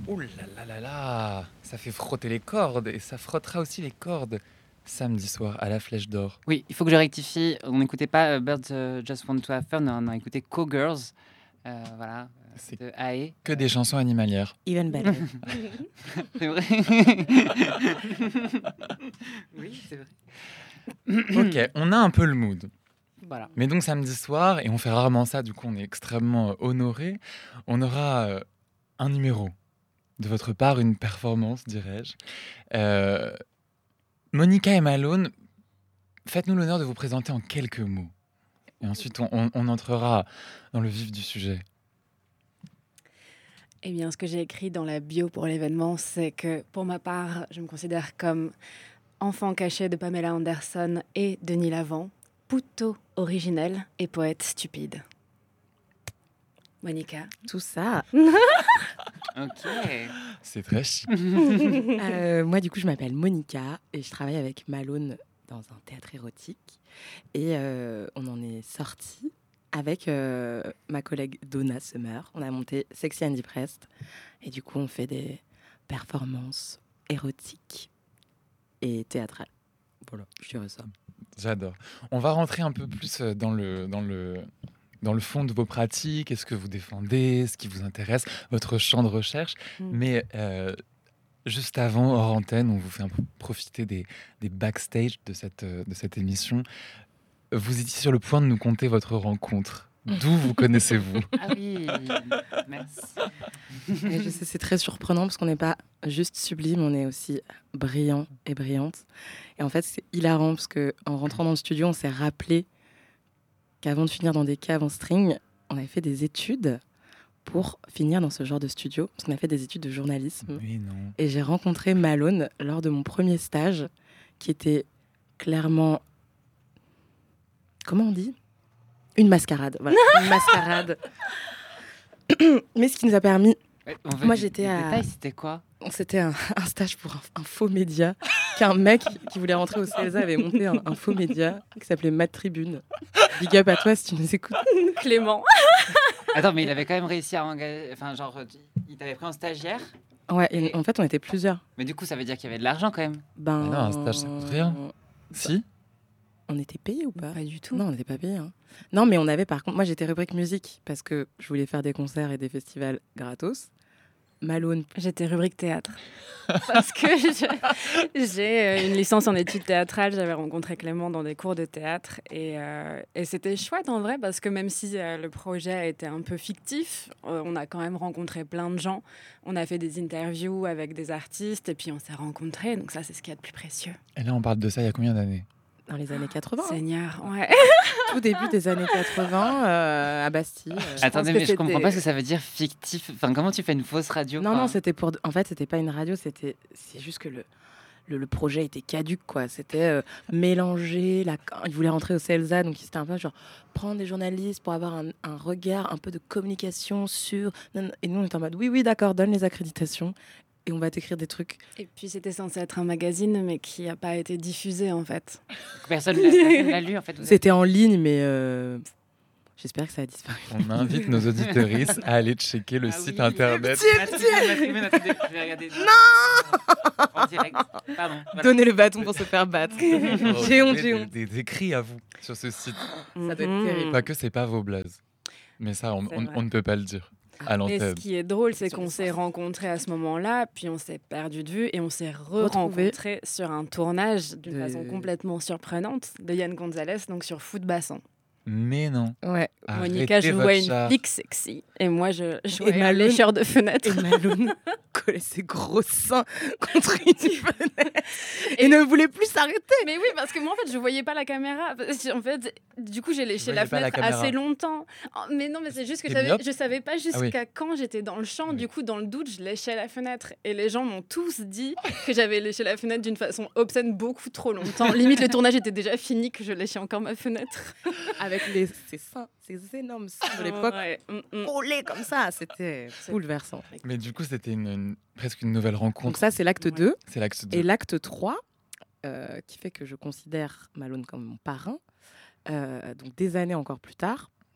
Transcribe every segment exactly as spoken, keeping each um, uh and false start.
Ouh là là là là, ça fait frotter les cordes et ça frottera aussi les cordes samedi soir à la Flèche d'Or. Oui, il faut que je rectifie. On n'écoutait pas euh, Birds euh, Just Want to Have Fun, on a écouté Cowgirls. Euh, voilà, C'est de A E. que des chansons animalières. Even better. C'est vrai. Oui, c'est vrai. Ok, on a un peu le mood. Voilà. Mais donc samedi soir, et on fait rarement ça, du coup on est extrêmement euh, honorés, on aura euh, un numéro de votre part, une performance, dirais-je. Euh, Monica et Malone, faites-nous l'honneur de vous présenter en quelques mots. Et ensuite, on, on- on entrera dans le vif du sujet. Eh bien, ce que j'ai écrit dans la bio pour l'événement, c'est que pour ma part, je me considère comme enfant caché de Pamela Anderson et Denis Lavant, puto originel et poète stupide. Monica. Tout ça. Ok. C'est très chic. Euh, moi, du coup, je m'appelle Monica et je travaille avec Malone dans un théâtre érotique. Et euh, on en est sorti avec euh, ma collègue Donna Summer. On a monté Sexy and Depressed. Et du coup, on fait des performances érotiques et théâtrales. Voilà, je dirais ça. J'adore. On va rentrer un peu plus euh, dans le, dans le, dans le fond de vos pratiques, est-ce que vous défendez, ce qui vous intéresse, votre champ de recherche. Mm. Mais euh, juste avant, hors antenne, on vous fait un peu profiter des, des backstage de cette, euh, de cette émission. Vous étiez sur le point de nous conter votre rencontre. D'où vous connaissez-vous? Ah oui, merci. Et je sais, c'est très surprenant parce qu'on n'est pas juste sublime, on est aussi brillant et brillante. Et en fait, c'est hilarant parce qu'en rentrant dans le studio, on s'est rappelé qu'avant de finir dans des caves en string, on avait fait des études pour finir dans ce genre de studio, parce qu'on a fait des études de journalisme. Oui, non. Et j'ai rencontré Malone lors de mon premier stage, qui était clairement... Comment on dit ? Une mascarade. Voilà, une mascarade. Mais ce qui nous a permis... Ouais, on veut Moi, des- j'étais des à- détails, c'était quoi? C'était un, un stage pour un, un faux média, qu'un mec qui voulait rentrer au C E L S A avait monté un, un faux média qui s'appelait Mad Tribune. Big up à toi si tu nous écoutes. Clément. Attends, mais il avait quand même réussi à engager. Enfin, genre, il t'avait pris en stagiaire. Ouais, et en fait, on était plusieurs. Mais du coup, ça veut dire qu'il y avait de l'argent quand même. Ben, Ah non, un stage, ça coûte rien. Si? On était payés ou pas Pas du tout. Non, on n'était pas payés. hein. Non, mais on avait par contre... Moi, j'étais rubrique musique parce que je voulais faire des concerts et des festivals gratos. Malone... J'étais rubrique théâtre. Parce que je- j'ai euh, une licence en études théâtrales. J'avais rencontré Clément dans des cours de théâtre. Et, euh, et c'était chouette en vrai, parce que même si euh, le projet a été un peu fictif, euh, on a quand même rencontré plein de gens. On a fait des interviews avec des artistes et puis on s'est rencontrés. Donc ça, c'est ce qu'il y a de plus précieux. Et là, on parle de ça il y a combien d'années? Dans les années quatre-vingts. hein. Seigneur, ouais. Tout début des années quatre-vingts, euh, à Bastille. euh. Attendez, que mais je comprends c'était- pas ce que ça veut dire fictif. Enfin, comment tu fais une fausse radio? Non, Enfin, non, c'était pour... En fait, c'était pas une radio, c'était... C'est juste que le... Le, le projet était caduque, quoi. C'était euh, mélanger. La... Il voulait rentrer au C E L S A, donc c'était un peu genre prendre des journalistes pour avoir un, un regard, un peu de communication sur. Et nous, on était en mode oui, oui, d'accord, donne les accréditations et on va t'écrire des trucs. Et puis c'était censé être un magazine, mais qui n'a pas été diffusé en fait. personne l'a personne l'a lu en fait. vous êtes- C'était en ligne, mais euh, j'espère que ça a disparu. On invite nos auditeuristes à aller checker le Ah site oui. internet. La tribune, la tribune, attendez, je vais regarder. Non En direct. Pardon. voilà. Donnez le bâton pour se faire battre. J'ai honte, j'ai Des- honte. Des, des écrits à vous sur ce site. Ça doit être Mhm. terrible. Pas que c'est pas vos blazes. Mais ça, on, C'est on- vrai. on ne peut pas le dire à Et ce l'antenne. qui est drôle, c'est Sur qu'on le s'est rencontrés à ce moment-là, puis on s'est perdu de vue et on s'est Retrouvés. re-rencontrés sur un tournage d'une De- façon complètement surprenante de Yann Gonzalez, donc sur Foot Bassin. Mais non. Ouais. Monica Arrêtez jouait votre une char. flic sexy et moi je jouais un Malone- lécheur de fenêtre. Et Malone collait ses gros seins contre une fenêtre et ne voulait plus s'arrêter. Mais oui, parce que moi en fait je voyais pas la caméra. Parce que, En fait, du coup j'ai léché voyais la pas la fenêtre caméra. assez longtemps. Oh, mais non, mais c'est juste que je T'es savais, myope je savais pas jusqu'à oui. quand j'étais dans le champ. Oui. Du coup, dans le doute, je léchais la fenêtre et les gens m'ont tous dit que j'avais léché la fenêtre d'une façon obscène beaucoup trop longtemps. Limite le tournage était déjà fini que je léchais encore ma fenêtre. Avec les, ses seins, ses énormes seins de l'époque Ouais, mm, mm. collés comme ça. C'était bouleversant. Mais du coup, c'était une, une- presque une nouvelle Donc rencontre. ça, c'est l'acte Ouais. deux. C'est l'axe deux. Et l'acte trois, euh, qui fait que je considère Malone comme mon parrain, euh, donc des années encore plus tard,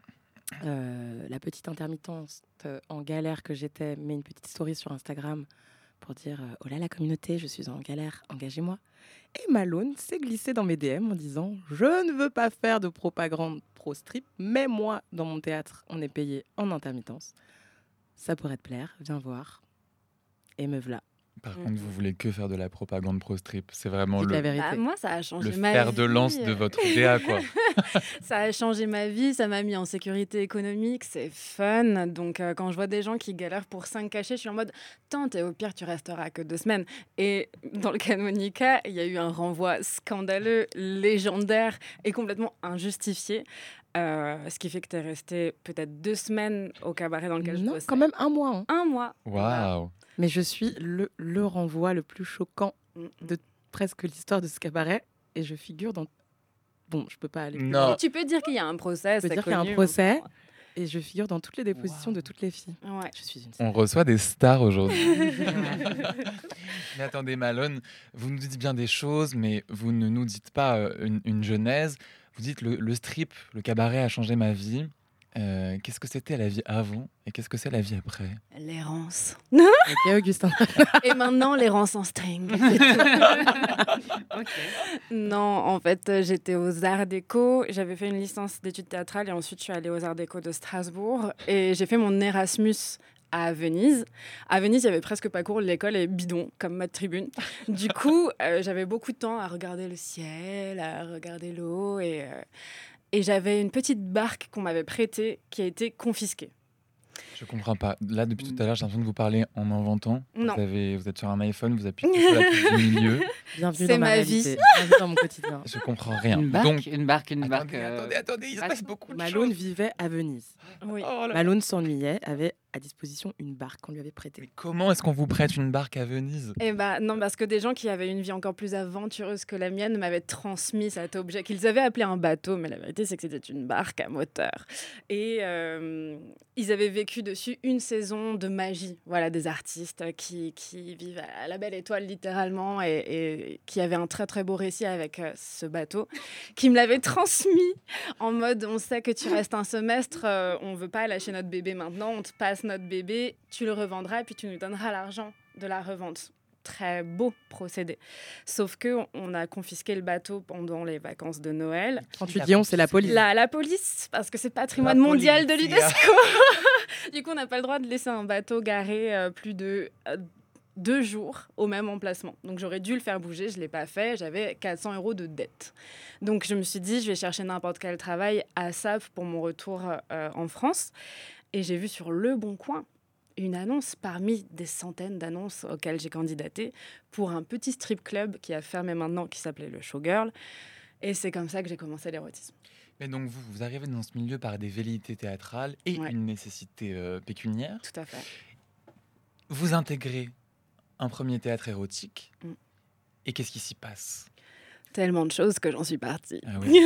euh, la petite intermittence euh, en galère que j'étais, mets une petite story sur Instagram pour dire euh, oh là la communauté, je suis en galère, engagez-moi. Et Malone s'est glissé dans mes D M en disant je ne veux pas faire de propagande pro-strip, mais moi, dans mon théâtre, on est payé en intermittence. Ça pourrait te plaire, viens voir. Et me voilà. Par Mhm. contre, vous voulez que faire de la propagande pro-strip. C'est vraiment Dites le, la vérité. Bah, moi, ça a changé le ma fer de vie. lance de votre D A, quoi. Ça a changé ma vie, ça m'a mis en sécurité économique, c'est fun. Donc, euh, quand je vois des gens qui galèrent pour cinq cachets, je suis en mode Tante, et au pire, tu resteras que deux semaines. Et dans le cas de Monica, il y a eu un renvoi scandaleux, légendaire et complètement injustifié. Euh, ce qui fait que tu es resté peut-être deux semaines au cabaret dans lequel je Non, bossais. quand même un mois. hein. Un mois. Waouh. Mais je suis le, le renvoi le plus choquant Mm, mm. de presque l'histoire de ce cabaret. Et je figure dans... Bon, je peux pas aller plus Non. loin. Tu peux dire qu'il y a un procès, Je peux c'est dire qu'il y a un connu, procès. Et je figure dans toutes les dépositions Wow. de toutes les filles. Ouais. Je suis une On reçoit des stars aujourd'hui. Ouais. Mais attendez, Malone, vous nous dites bien des choses, mais vous ne nous dites pas euh, une, une genèse. Vous dites le, le strip, le cabaret a changé ma vie. Euh, qu'est-ce que c'était la vie avant et qu'est-ce que c'est la vie après? L'errance. Ok, Augustin. Et maintenant, l'errance en string. Non, en fait, euh, j'étais aux Arts Déco. J'avais fait une licence d'études théâtrales et ensuite, je suis allée aux Arts Déco de Strasbourg. Et j'ai fait mon Erasmus à Venise. À Venise, il n'y avait presque pas cours. L'école est bidon, comme ma tribune. Du coup, euh, j'avais beaucoup de temps à regarder le ciel, à regarder l'eau. Et, euh, et j'avais une petite barque qu'on m'avait prêtée qui a été confisquée. Je comprends pas. Là, depuis tout à l'heure, j'ai l'impression de vous parler en inventant. Non. Vous, avez, vous êtes sur un iPhone, vous appuyez sur la touche du milieu. Bienvenue C'est dans ma, ma réalité. vie. Bienvenue dans mon quotidien. Je comprends rien. Une barque, Donc, une barque, une barque. attendez, euh, attendez, attendez, il se ah, passe beaucoup de Malone choses. vivait à Venise. Oui. Oh là là. Malone s'ennuyait, avait à disposition une barque qu'on lui avait prêtée. Mais comment est-ce qu'on vous prête une barque à Venise? Eh ben non, parce que des gens qui avaient une vie encore plus aventureuse que la mienne m'avaient transmis cet objet qu'ils avaient appelé un bateau, mais la vérité c'est que c'était une barque à moteur. Et euh, ils avaient vécu dessus une saison de magie. Voilà, des artistes qui, qui vivent à la belle étoile littéralement et, et qui avaient un très très beau récit avec euh, ce bateau, qui me l'avaient transmis en mode on sait que tu restes un semestre, euh, on veut pas lâcher notre bébé maintenant, on te passe notre bébé, tu le revendras et puis tu nous donneras l'argent de la revente. Très beau procédé. Sauf que on a confisqué le bateau pendant les vacances de Noël. Quand tu dis on, c'est la police. La, la police, parce que c'est patrimoine La mondial de police. l'UNESCO. Du coup, on n'a pas le droit de laisser un bateau garé euh, plus de euh, deux jours au même emplacement. Donc j'aurais dû le faire bouger, je ne l'ai pas fait. J'avais quatre cents euros de dette. Donc je me suis dit, je vais chercher n'importe quel travail à S A P pour mon retour euh, en France. Et j'ai vu sur Le Bon Coin une annonce parmi des centaines d'annonces auxquelles j'ai candidaté pour un petit strip club qui a fermé maintenant, qui s'appelait le Showgirl. Et c'est comme ça que j'ai commencé l'érotisme. Mais donc, vous, vous arrivez dans ce milieu par des velléités théâtrales et Ouais. une nécessité euh, pécuniaire. Tout à fait. Vous intégrez un premier théâtre érotique. Mm. Et qu'est-ce qui s'y passe? Tellement de choses que j'en suis partie. Ah oui.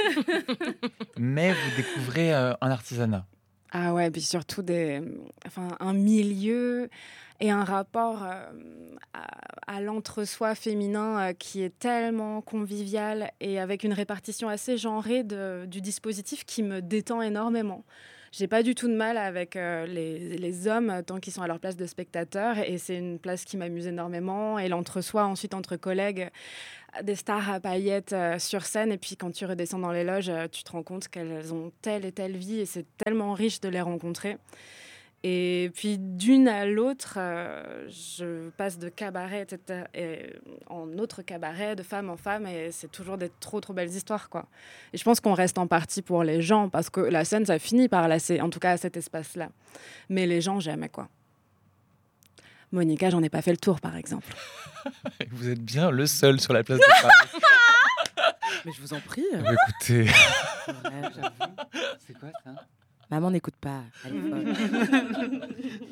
Mais vous découvrez euh, un artisanat. Ah ouais, puis surtout des, enfin, un milieu et un rapport euh, à, à l'entre-soi féminin euh, qui est tellement convivial et avec une répartition assez genrée de- du dispositif qui me détend énormément. J'ai pas du tout de mal avec euh, les, les hommes euh, tant qu'ils sont à leur place de spectateurs et c'est une place qui m'amuse énormément. Et l'entre-soi, ensuite entre collègues, euh, des stars à paillettes euh, sur scène et puis quand tu redescends dans les loges, euh, tu te rends compte qu'elles ont telle et telle vie et c'est tellement riche de les rencontrer. Et puis d'une à l'autre, euh, je passe de cabaret et cetera, et en autre cabaret, de femme en femme, et c'est toujours des trop trop belles histoires, quoi. Et je pense qu'on reste en partie pour les gens, parce que la scène, ça finit par lasser, en tout cas à cet espace-là. Mais les gens, jamais, quoi. Monica, j'en ai pas fait le tour, par exemple. Et vous êtes bien le seul sur la place de Paris. Mais je vous en prie. Ah bah, écoutez, C'est vrai, j'avoue. C'est quoi ça? Maman n'écoute pas. Elle est folle.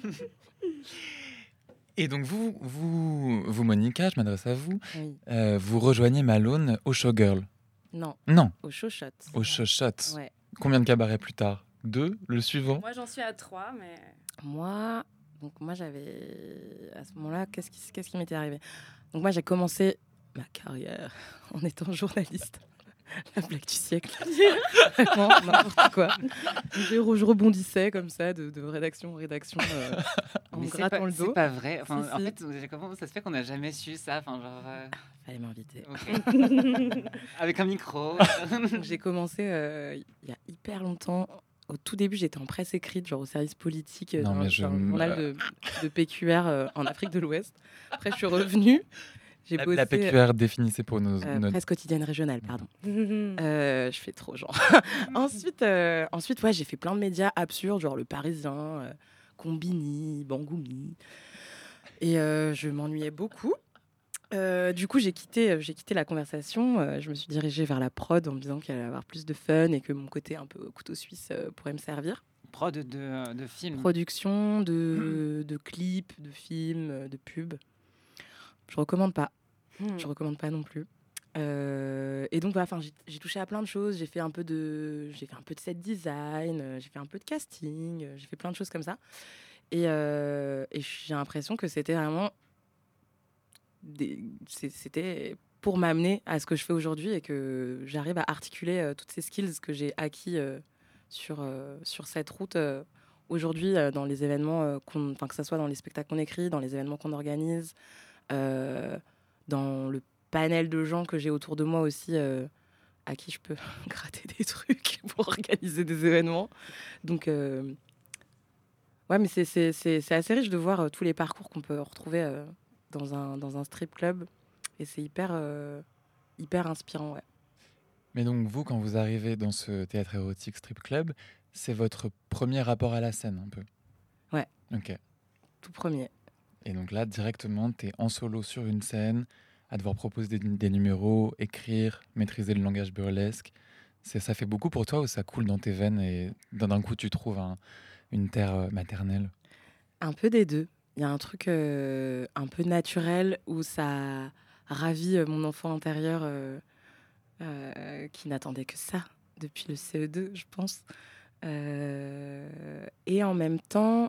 et donc vous, vous, vous Monica, je m'adresse à vous, Oui. euh, vous rejoignez Malone au Showgirl. Non, Non, au show shot. au Showshot. Ouais. Combien de cabarets plus tard? Deux, le suivant? Moi, j'en suis à trois, mais... Moi, donc moi j'avais à ce moment-là, qu'est-ce qui, qu'est-ce qui m'était arrivé? Donc moi j'ai commencé ma carrière en étant journaliste. la blague du siècle. Vraiment, n'importe quoi. Je, je rebondissais comme ça de, de rédaction en rédaction euh, en Mais me c'est grattant pas, le c'est dos. pas vrai. Enfin, Si, en si. fait, comment ça se fait qu'on n'a jamais su ça? Enfin, genre, euh, Fallait m'inviter. ok. Avec un micro. Donc, j'ai commencé euh, il y a hyper longtemps. Au tout début, j'étais en presse écrite, genre au service politique euh, Non, d'un mais je d'un me- journal de, de P Q R euh, en Afrique de l'Ouest. Après, je suis revenue. J'ai La, bossé la P Q R définissait pour nos... euh, nos- presse quotidienne régionale, pardon. Euh, je fais trop genre. ensuite, euh, ensuite ouais, j'ai fait plein de médias absurdes, genre Le Parisien, euh, Combini, Bangoumi. Et euh, je m'ennuyais beaucoup. Euh, du coup, j'ai quitté, j'ai quitté la conversation. Euh, je me suis dirigée vers la prod en me disant qu'elle allait avoir plus de fun et que mon côté un peu couteau suisse euh, pourrait me servir. Prod de, de film. Production de, de clips, de films, euh, de pubs. Je recommande pas. Je recommande pas non plus. Euh, et donc voilà, enfin, j'ai, j'ai touché à plein de choses. J'ai fait un peu de, j'ai fait un peu de set design, euh, j'ai fait un peu de casting, euh, j'ai fait plein de choses comme ça. Et, euh, et j'ai l'impression que c'était vraiment, des, c'est- c'était pour m'amener à ce que je fais aujourd'hui et que j'arrive à articuler euh, toutes ces skills que j'ai acquis euh, sur euh, sur cette route euh, aujourd'hui euh, dans les événements, euh, qu'on, enfin que ça soit dans les spectacles qu'on écrit, dans les événements qu'on organise, euh, dans le panel de gens que j'ai autour de moi aussi, euh, à qui je peux gratter des trucs pour organiser des événements. Donc, euh, ouais, mais c'est, c'est, c'est, c'est assez riche de voir euh, tous les parcours qu'on peut retrouver euh, dans, un, dans un strip club. Et c'est hyper, euh, hyper inspirant, ouais. Mais donc, vous, quand vous arrivez dans ce théâtre érotique strip club, c'est votre premier rapport à la scène, un peu? Ouais. Ok. Tout premier. Et donc là, directement, tu es en solo sur une scène, à devoir proposer des, des numéros, écrire, maîtriser le langage burlesque. C'est, ça fait beaucoup pour toi ou ça coule dans tes veines et d'un d'un coup, tu trouves un- une terre euh, maternelle? Un peu des deux. Il y a un truc euh, un peu naturel où ça ravit euh, mon enfant intérieur euh, euh, qui n'attendait que ça depuis le C E deux, je pense. Euh, et en même temps,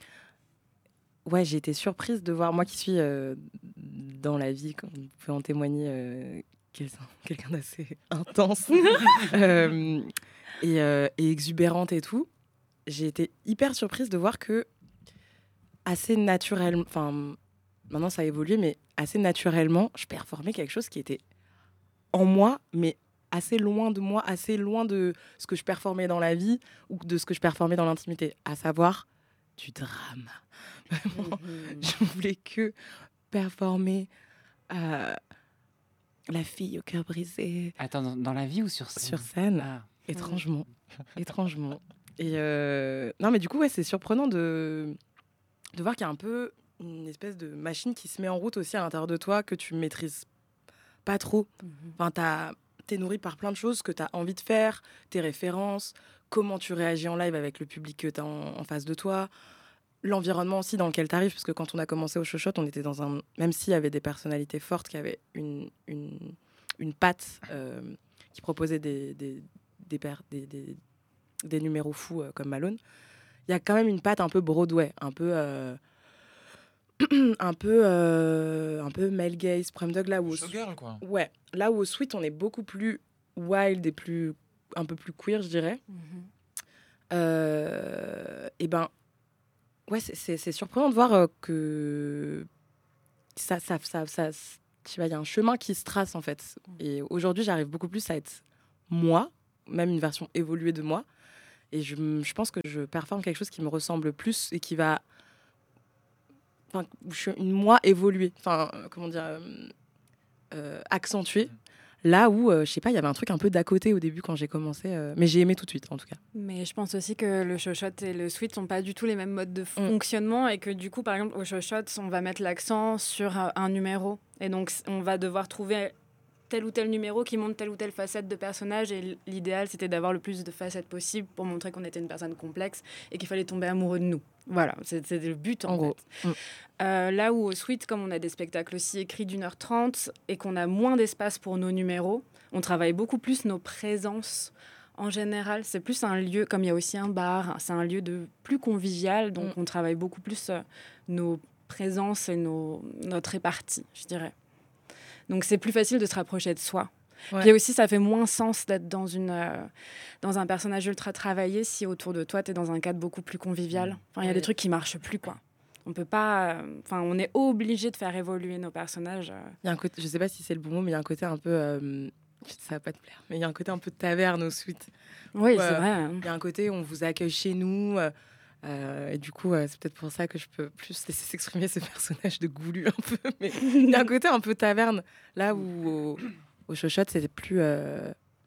ouais, j'ai été surprise de voir, moi qui suis euh, dans la vie, comme vous pouvez en témoigner, euh, quelqu'un quelqu'un d'assez intense euh, et, euh, et exubérante et tout. J'ai été hyper surprise de voir que assez naturellement, enfin maintenant ça a évolué, mais assez naturellement, je performais quelque chose qui était en moi, mais assez loin de moi, assez loin de ce que je performais dans la vie ou de ce que je performais dans l'intimité, à savoir du drame. Vraiment, je voulais que performer euh, la fille au cœur brisé Attends, dans, dans la vie ou sur scène? sur scène, Ah. étrangement, étrangement. Et euh, non, mais du coup, ouais, c'est surprenant de de voir qu'il y a un peu une espèce de machine qui se met en route aussi à l'intérieur de toi que tu maîtrises pas trop. Enfin, t'as, t'es nourri par plein de choses que tu as envie de faire, tes références, comment tu réagis en live avec le public que tu as en, en face de toi, l'environnement aussi dans lequel tu arrives, parce que quand on a commencé au Chochotte, on était dans un... Même s'il y avait des personnalités fortes qui avaient une, une, une patte, euh, qui proposaient des, des, des, per- des, des, des numéros fous euh, comme Malone, il y a quand même une patte un peu Broadway, un peu... euh, un peu euh, un peu male gaze, prom dog, là où au Showgirl, quoi. ouais, là où au Sweet on est beaucoup plus wild et plus un peu plus queer, je dirais. Euh, et ben ouais, c'est, c'est, c'est surprenant de voir euh, que ça ça ça ça je sais pas, il y a un chemin qui se trace en fait. Et aujourd'hui, j'arrive beaucoup plus à être moi, même une version évoluée de moi. Et je, m- je pense que je performe quelque chose qui me ressemble plus et qui va enfin, je suis une moi évoluée, enfin, euh, comment dire, euh, euh, accentuée. Là où, euh, je sais pas, il y avait un truc un peu d'à côté au début quand j'ai commencé, euh, mais j'ai aimé tout de suite en tout cas. Mais je pense aussi que le Chochotte et le Sweet sont pas du tout les mêmes modes de fonctionnement et que du coup, par exemple, au Chochotte, on va mettre l'accent sur un, un numéro. Et donc, on va devoir trouver tel ou tel numéro qui montre telle ou telle facette de personnage. Et l'idéal, c'était d'avoir le plus de facettes possible pour montrer qu'on était une personne complexe et qu'il fallait tomber amoureux de nous. Voilà, c'était le but en, En fait. gros. Mm. Euh, là où au Sweet, comme on a des spectacles aussi écrits d'une heure trente et qu'on a moins d'espace pour nos numéros, on travaille beaucoup plus nos présences. En général, c'est plus un lieu, comme il y a aussi un bar, c'est un lieu de plus convivial, donc Mm. on travaille beaucoup plus euh, nos présences et nos, notre répartie, je dirais. Donc c'est plus facile de se rapprocher de soi. Ouais. Puis aussi, ça fait moins sens d'être dans, une, euh, dans un personnage ultra travaillé si autour de toi, tu es dans un cadre beaucoup plus convivial. Enfin, il y a Ouais. des trucs qui marchent plus, quoi. On peut pas... Enfin, on est obligé de faire évoluer nos personnages. euh. Il y a un côté, je sais pas si c'est le bon mot, mais il y a un côté un peu. euh, ça va pas te plaire, mais il y a un côté un peu taverne au suite. Oui, Ouais. c'est vrai. hein. Il y a un côté où on vous accueille chez nous. euh, euh, et du coup, euh, c'est peut-être pour ça que je peux plus laisser s'exprimer ce personnage de goulu un peu. Mais il y a un côté un peu taverne, là où au, au Chochotte, c'était plus, euh,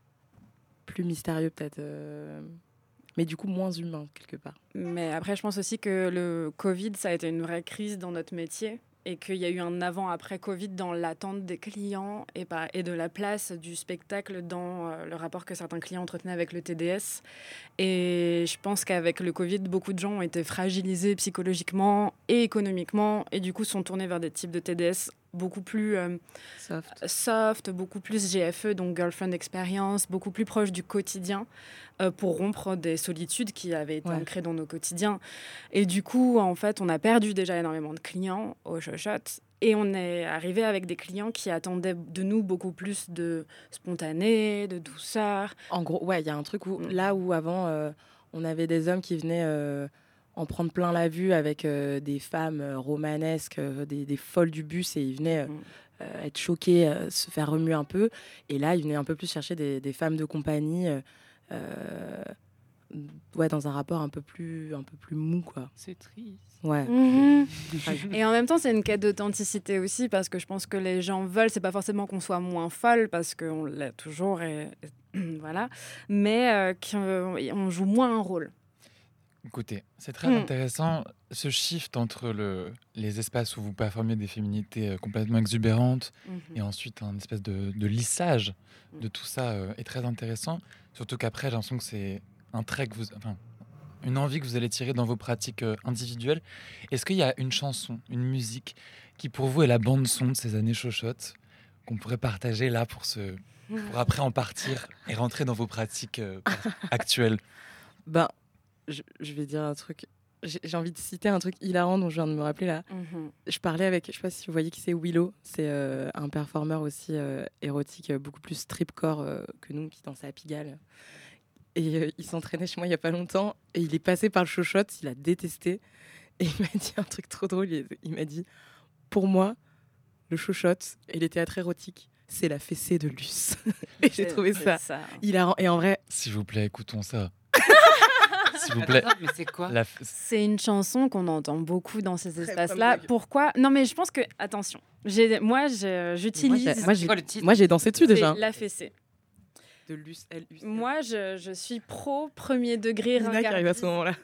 plus mystérieux peut-être. euh, mais du coup, moins humain, quelque part. Mais après, je pense aussi que le Covid, ça a été une vraie crise dans notre métier et qu'il y a eu un avant-après Covid dans l'attente des clients et, pas, et de la place du spectacle dans euh, le rapport que certains clients entretenaient avec le T D S. Et je pense qu'avec le Covid, beaucoup de gens ont été fragilisés psychologiquement et économiquement et du coup sont tournés vers des types de T D S beaucoup plus euh, Soft. soft, beaucoup plus G F E, donc Girlfriend Experience, beaucoup plus proche du quotidien euh, pour rompre des solitudes qui avaient été Ouais. ancrées dans nos quotidiens. Et du coup, en fait, on a perdu déjà énormément de clients au Chochotte et on est arrivé avec des clients qui attendaient de nous beaucoup plus de spontané, de douceur. En gros, ouais, il y a un truc où, Mm. là où avant, euh, on avait des hommes qui venaient euh, en prendre plein la vue avec euh, des femmes euh, romanesques, euh, des, des folles du bus, et ils venaient euh, Mm. euh, être choqués, euh, se faire remuer un peu. Et là, ils venaient un peu plus chercher des, des femmes de compagnie, euh, euh, ouais, dans un rapport un peu plus, un peu plus mou, quoi. C'est triste. Ouais. Mhm. Et en même temps, c'est une quête d'authenticité aussi, parce que je pense que les gens veulent, c'est pas forcément qu'on soit moins folle, parce qu'on l'est toujours, et, et voilà, mais euh, qu'on joue moins un rôle. Écoutez, c'est très Mm. intéressant ce shift entre le, les espaces où vous performez des féminités euh, complètement exubérantes Mhm. et ensuite un espèce de, de lissage de tout ça euh, est très intéressant. Surtout qu'après, j'ai l'impression que c'est un trait que vous, enfin, une envie que vous allez tirer dans vos pratiques euh, individuelles. Est-ce qu'il y a une chanson, une musique qui pour vous est la bande son de ces années chochottes qu'on pourrait partager là pour se, pour après en partir et rentrer dans vos pratiques euh, actuelles? Ben, je, je vais dire un truc. J'ai j'ai envie de citer un truc hilarant dont je viens de me rappeler là. Mhm. Je parlais avec, je sais pas si vous voyez qui c'est, Willow. C'est euh, un performeur aussi euh, érotique, euh, beaucoup plus stripcore euh, que nous, qui danse à Pigalle. Et euh, il s'entraînait chez moi il y a pas longtemps. Et il est passé par le Chochotte, il a détesté. Et il m'a dit un truc trop drôle. Il, il m'a dit, pour moi, le Chochotte et les théâtres érotiques, c'est la fessée de Luce. Et j'ai C'est- trouvé c'est ça hilarant. Et en vrai, S'il vous plaît, écoutons ça. S'il vous plaît. Attends, mais c'est quoi? La f- C'est une chanson qu'on entend beaucoup dans ces Très espaces-là. prom dog. Pourquoi? Non, mais je pense que, attention, j'ai, moi, je- j'utilise Moi, j'ai- moi, C'est j'ai quoi le titre? moi, j'ai dansé dessus c'est déjà. la fessée. De Luce, L U C. Moi, je, je suis pro premier degré. Nina qui arrive à ringardise. ce moment-là.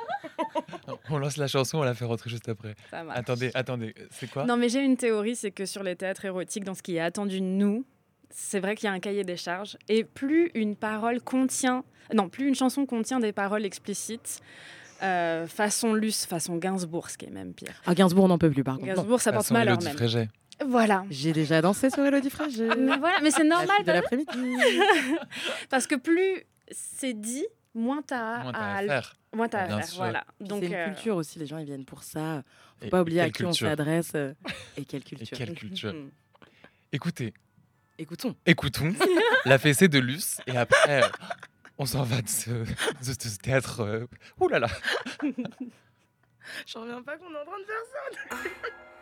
On lance la chanson, on la fait rentrer juste après. Ça marche. Attendez, attendez, c'est quoi? Non, mais j'ai une théorie, c'est que sur les théâtres érotiques, dans ce qui est attendu de nous, c'est vrai qu'il y a un cahier des charges. Et plus une parole contient... Non, plus une chanson contient des paroles explicites, euh, façon Luce, façon Gainsbourg, ce qui est même pire. À Gainsbourg, on n'en peut plus par contre. Gainsbourg, ça porte Façon malheur Élodie même. Frégé. Voilà. J'ai déjà dansé sur Elodie Frégé. Mais voilà, mais c'est La normal, fille de l'après-midi. parce que plus c'est dit, moins t'as Moins t'as à, à faire. moins t'as à Bien faire. sûr. Voilà. Puis Donc, c'est une euh, culture aussi, les gens ils viennent pour ça. Faut Et- pas oublier et à quelle qui on culture. s'adresse euh, et quelle Et culture. quelle culture. Mhm. Écoutez, Écoutons. écoutons la fessée de Luce et après, euh, on s'en va de ce, de ce- de ce théâtre. euh, Ouh là là. Je reviens pas qu'on est en train de faire ça.